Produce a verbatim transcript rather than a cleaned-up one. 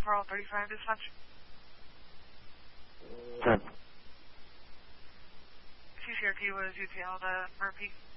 Pearl thirty-five dispatch. ten. C C R P was U T L to repeat.